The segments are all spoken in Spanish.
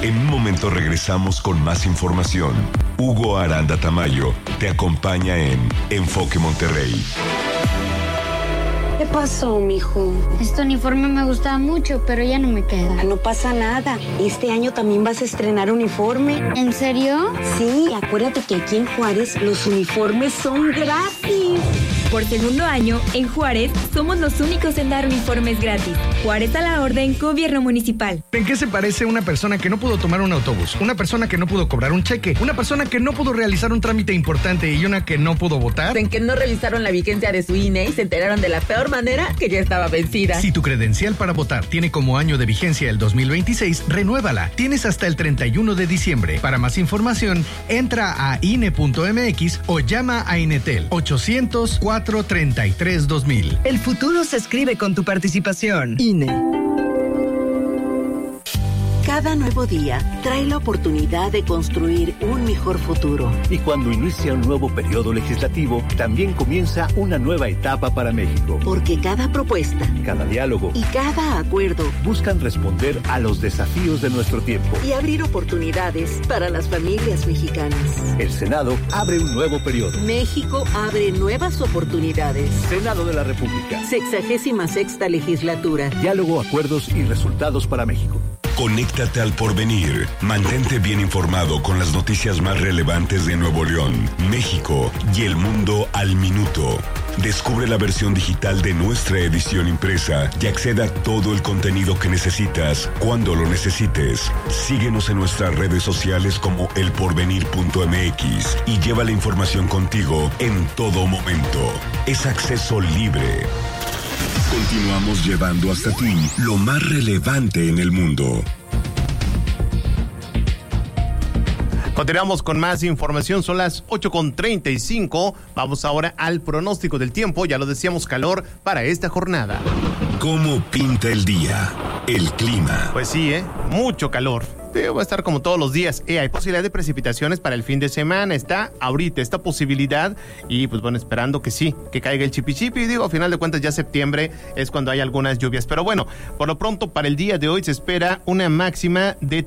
En un momento regresamos con más información. Hugo Aranda Tamayo te acompaña en Enfoque Monterrey. ¿Qué pasó, mijo? Este uniforme me gustaba mucho, pero ya no me queda. No pasa nada. Este año también vas a estrenar uniforme. ¿En serio? Sí, acuérdate que aquí en Juárez los uniformes son gratis. Por segundo año, en Juárez, somos los únicos en dar uniformes gratis. Juárez a la orden, Gobierno Municipal. ¿En qué se parece una persona que no pudo tomar un autobús? Una persona que no pudo cobrar un cheque. Una persona que no pudo realizar un trámite importante y una que no pudo votar. En que no revisaron la vigencia de su INE y se enteraron de la peor manera que ya estaba vencida. Si tu credencial para votar tiene como año de vigencia el 2026, renuévala. Tienes hasta el 31 de diciembre. Para más información, entra a INE.mx o llama a Inetel 800-433-2000. El futuro se escribe con tu participación. INE. Cada nuevo día trae la oportunidad de construir un mejor futuro. Y cuando inicia un nuevo periodo legislativo, también comienza una nueva etapa para México. Porque cada propuesta, cada diálogo y cada acuerdo buscan responder a los desafíos de nuestro tiempo y abrir oportunidades para las familias mexicanas. El Senado abre un nuevo periodo. México abre nuevas oportunidades. Senado de la República. 66ª legislatura. Diálogo, acuerdos y resultados para México. Conéctate al porvenir. Mantente bien informado con las noticias más relevantes de Nuevo León, México y el mundo al minuto. Descubre la versión digital de nuestra edición impresa y acceda a todo el contenido que necesitas cuando lo necesites. Síguenos en nuestras redes sociales como elporvenir.mx y lleva la información contigo en todo momento. Es acceso libre. Continuamos llevando hasta ti lo más relevante en el mundo. Continuamos con más información, son las 8:35. Vamos ahora al pronóstico del tiempo. Ya lo decíamos, calor para esta jornada. ¿Cómo pinta el día? El clima. Pues sí, mucho calor. Va a estar como todos los días. Hay posibilidad de precipitaciones para el fin de semana. Está ahorita esta posibilidad. Y pues bueno, esperando que sí, que caiga el chipichipi. Digo, a final de cuentas ya septiembre es cuando hay algunas lluvias. Pero bueno, por lo pronto para el día de hoy se espera una máxima de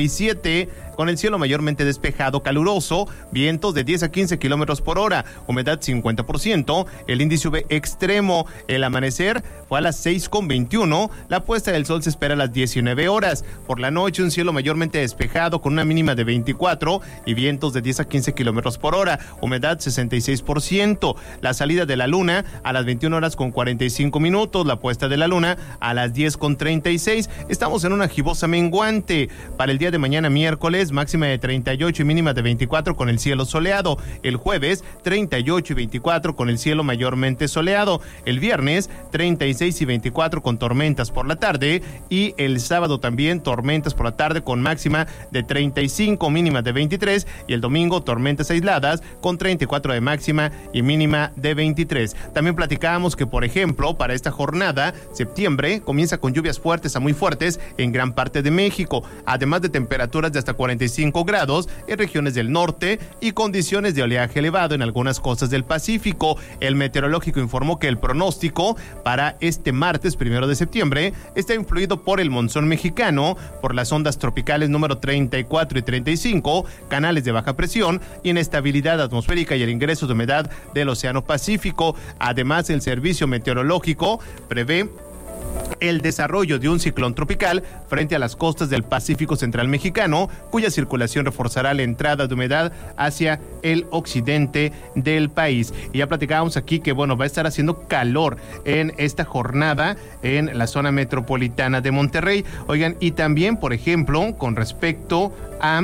37 con el cielo mayormente despejado, caluroso, vientos de 10 a 15 kilómetros por hora, humedad 50%, el índice UV extremo, el amanecer fue a las 6:21, la puesta del sol se espera a las 19 horas, por la noche un cielo mayormente despejado con una mínima de 24 y vientos de 10 a 15 kilómetros por hora, humedad 66%, la salida de la luna a las 21 horas con 45 minutos, la puesta de la luna a las 10 con 36, estamos en una gibosa menguante, para el día de mañana miércoles, máxima de 38 y mínima de 24 con el cielo soleado. El jueves, 38 y 24 con el cielo mayormente soleado. El viernes, 36 y 24 con tormentas por la tarde. Y el sábado también tormentas por la tarde con máxima de 35, mínima de 23. Y el domingo, tormentas aisladas con 34 de máxima y mínima de 23. También platicábamos que, por ejemplo, para esta jornada, septiembre comienza con lluvias fuertes a muy fuertes en gran parte de México, además de temperaturas de hasta 45 grados en regiones del norte y condiciones de oleaje elevado en algunas costas del Pacífico. El meteorológico informó que el pronóstico para este martes 1 de septiembre está influido por el monzón mexicano, por las ondas tropicales número 34 y 35, canales de baja presión, inestabilidad atmosférica y el ingreso de humedad del Océano Pacífico. Además, el servicio meteorológico prevé el desarrollo de un ciclón tropical frente a las costas del Pacífico Central Mexicano, cuya circulación reforzará la entrada de humedad hacia el occidente del país. Y ya platicábamos aquí que, bueno, va a estar haciendo calor en esta jornada en la zona metropolitana de Monterrey. Oigan, y también, por ejemplo, con respecto a...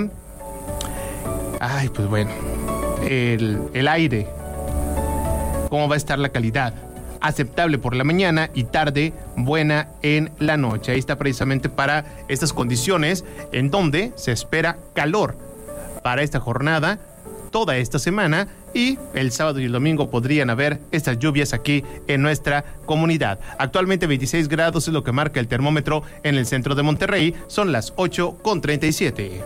pues bueno, el aire, ¿cómo va a estar la calidad? Aceptable por la mañana y tarde, buena en la noche. Ahí está precisamente para estas condiciones en donde se espera calor para esta jornada, toda esta semana, y el sábado y el domingo podrían haber estas lluvias aquí en nuestra comunidad. Actualmente 26 grados es lo que marca el termómetro en el centro de Monterrey. Son las 8:37.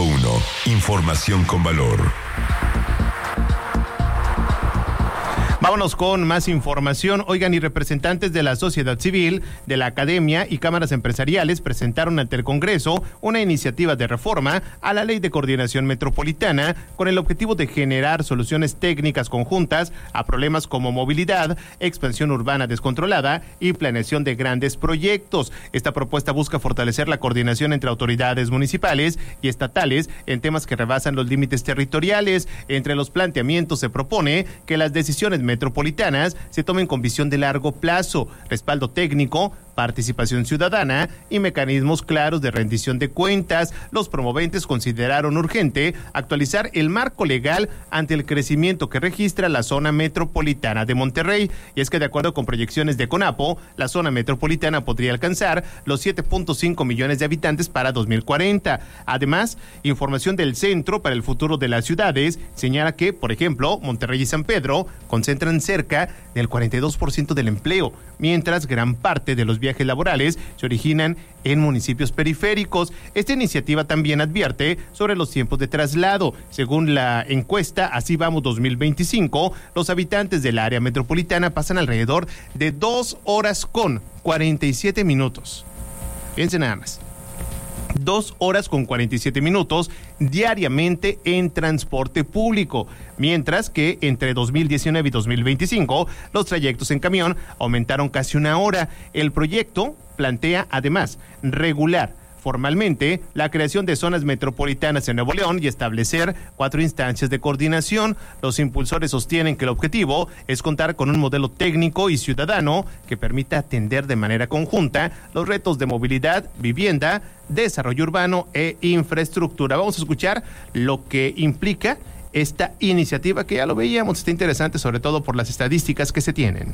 90.1. Información con valor. Vámonos con más información. Oigan, y representantes de la sociedad civil, de la academia y cámaras empresariales presentaron ante el Congreso una iniciativa de reforma a la Ley de Coordinación Metropolitana con el objetivo de generar soluciones técnicas conjuntas a problemas como movilidad, expansión urbana descontrolada y planeación de grandes proyectos. Esta propuesta busca fortalecer la coordinación entre autoridades municipales y estatales en temas que rebasan los límites territoriales. Entre los planteamientos se propone que las decisiones metropolitanas se tomen con visión de largo plazo, respaldo técnico, participación ciudadana y mecanismos claros de rendición de cuentas. Los promoventes consideraron urgente actualizar el marco legal ante el crecimiento que registra la zona metropolitana de Monterrey. Y es que de acuerdo con proyecciones de CONAPO, la zona metropolitana podría alcanzar los 7.5 millones de habitantes para 2040. Además, información del Centro para el Futuro de las Ciudades señala que, por ejemplo, Monterrey y San Pedro concentran cerca del 42% del empleo, mientras gran parte de los viajes laborales se originan en municipios periféricos. Esta iniciativa también advierte sobre los tiempos de traslado. Según la encuesta Así Vamos 2025, los habitantes del área metropolitana pasan alrededor de 2 horas con 47 minutos. Fíjense nada más. 2 horas con 47 minutos diariamente en transporte público, mientras que entre 2019 y 2025 los trayectos en camión aumentaron casi 1 hora. El proyecto plantea además regular formalmente la creación de zonas metropolitanas en Nuevo León y establecer 4 instancias de coordinación. Los impulsores sostienen que el objetivo es contar con un modelo técnico y ciudadano que permita atender de manera conjunta los retos de movilidad, vivienda, desarrollo urbano e infraestructura. Vamos a escuchar lo que implica esta iniciativa, que ya lo veíamos, está interesante sobre todo por las estadísticas que se tienen.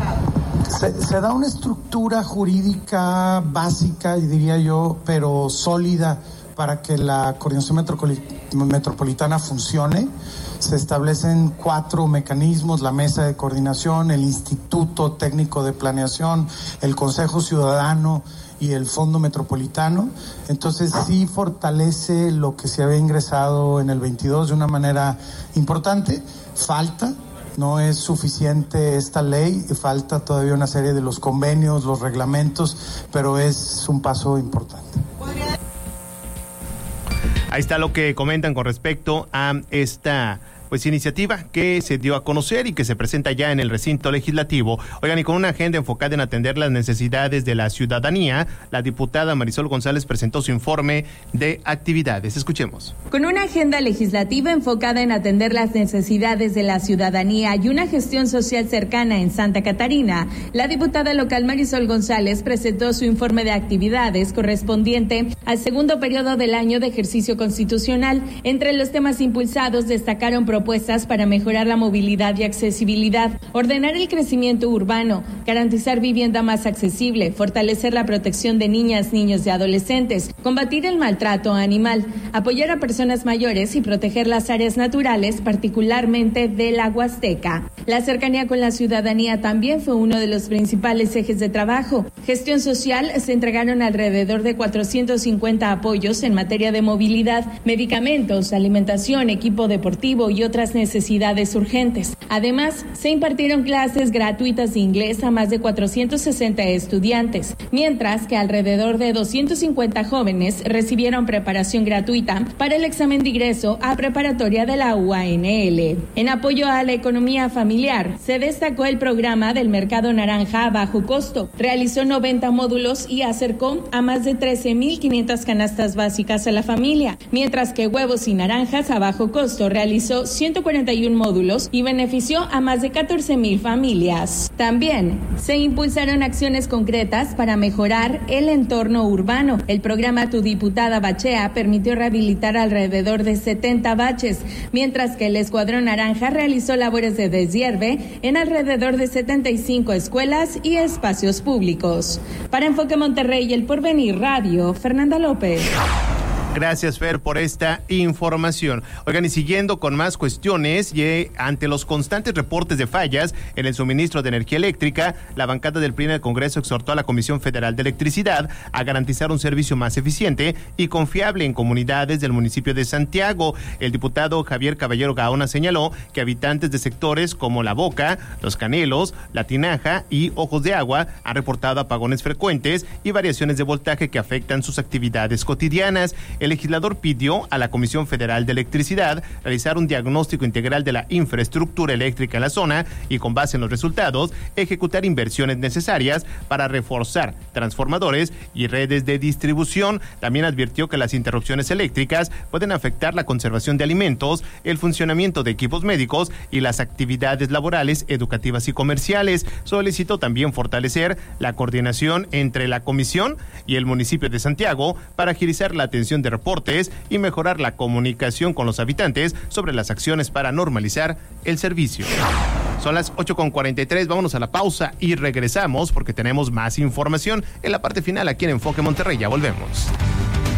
Se da una estructura jurídica básica, y diría yo, pero sólida para que la coordinación metropolitana funcione. Se establecen 4 mecanismos: la mesa de coordinación, el Instituto Técnico de Planeación, el Consejo Ciudadano y el Fondo Metropolitano. Entonces sí fortalece lo que se había ingresado en el 22 de una manera importante. No es suficiente esta ley, falta todavía una serie de los convenios, los reglamentos, pero es un paso importante. Ahí está lo que comentan con respecto a esta iniciativa que se dio a conocer y que se presenta ya en el recinto legislativo. Oigan, y con una agenda enfocada en atender las necesidades de la ciudadanía, la diputada Marisol González presentó su informe de actividades. Escuchemos. Con una agenda legislativa enfocada en atender las necesidades de la ciudadanía y una gestión social cercana en Santa Catarina, la diputada local Marisol González presentó su informe de actividades correspondiente al segundo periodo del año de ejercicio constitucional. Entre los temas impulsados destacaron propuestas para mejorar la movilidad y accesibilidad, ordenar el crecimiento urbano, garantizar vivienda más accesible, fortalecer la protección de niñas, niños y adolescentes, combatir el maltrato animal, apoyar a personas mayores y proteger las áreas naturales, particularmente de la Huasteca. La cercanía con la ciudadanía también fue uno de los principales ejes de trabajo. Gestión social: se entregaron alrededor de 450 apoyos en materia de movilidad, medicamentos, alimentación, equipo deportivo y otras necesidades urgentes. Además, se impartieron clases gratuitas de inglés a más de 460 estudiantes, mientras que alrededor de 250 jóvenes recibieron preparación gratuita para el examen de ingreso a preparatoria de la UANL. En apoyo a la economía familiar, se destacó el programa del Mercado Naranja a bajo costo. Realizó 90 módulos y acercó a más de 13,500 canastas básicas a la familia, mientras que Huevos y Naranjas a bajo costo realizó 141 módulos y benefició a más de 14,000 familias. También se impulsaron acciones concretas para mejorar el entorno urbano. El programa Tu Diputada Bachea permitió rehabilitar alrededor de 70 baches, mientras que el Escuadrón Naranja realizó labores de deshierve en alrededor de 75 escuelas y espacios públicos. Para Enfoque Monterrey y El Porvenir Radio, Fernanda López. Gracias, Fer, por esta información. Oigan, y siguiendo con más cuestiones, y ante los constantes reportes de fallas en el suministro de energía eléctrica, la bancada del PRI en el Congreso exhortó a la Comisión Federal de Electricidad a garantizar un servicio más eficiente y confiable en comunidades del municipio de Santiago. El diputado Javier Caballero Gaona señaló que habitantes de sectores como La Boca, Los Canelos, La Tinaja y Ojos de Agua han reportado apagones frecuentes y variaciones de voltaje que afectan sus actividades cotidianas. El legislador pidió a la Comisión Federal de Electricidad realizar un diagnóstico integral de la infraestructura eléctrica en la zona y, con base en los resultados, ejecutar inversiones necesarias para reforzar transformadores y redes de distribución. También advirtió que las interrupciones eléctricas pueden afectar la conservación de alimentos, el funcionamiento de equipos médicos y las actividades laborales, educativas y comerciales. Solicitó también fortalecer la coordinación entre la Comisión y el municipio de Santiago para agilizar la atención de reportes y mejorar la comunicación con los habitantes sobre las acciones para normalizar el servicio. Son las 8:43, vámonos a la pausa y regresamos porque tenemos más información en la parte final aquí en Enfoque Monterrey. Ya volvemos.